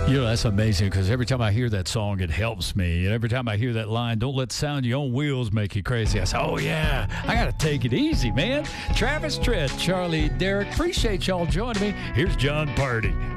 You know, that's amazing because every time I hear that song, it helps me. And every time I hear that line, don't let the sound of your own wheels make you crazy, I say, oh, yeah, I got to take it easy, man. Travis Tritt, Charlie, Derek, appreciate y'all joining me. Here's John Purdy.